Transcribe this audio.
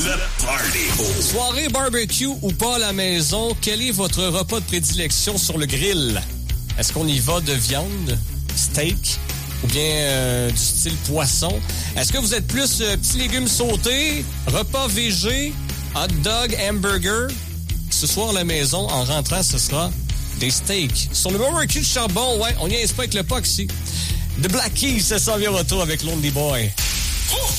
Le Party. Soirée barbecue ou pas à la maison, quel est votre repas de prédilection sur le grill? Est-ce qu'on y va de viande, steak ou bien du style poisson? Est-ce que vous êtes plus petits légumes sautés, repas végé, hot dog, hamburger? Ce soir à la maison, en rentrant, ce sera des steaks. Sur le barbecue de charbon, ouais, on n'y est pas avec le POC ici. The Black Keys, ça s'en vient au retour avec Lonely Boy.